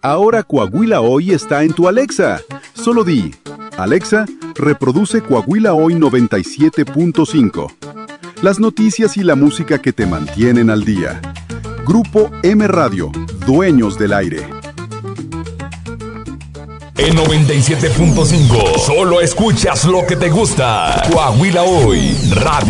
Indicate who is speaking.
Speaker 1: Ahora Coahuila Hoy está en tu Alexa. Solo di, Alexa, reproduce Coahuila Hoy 97.5. Las noticias y la música que te mantienen al día. Grupo M Radio, dueños del aire.
Speaker 2: En 97.5, solo escuchas lo que te gusta. Coahuila Hoy, Radio.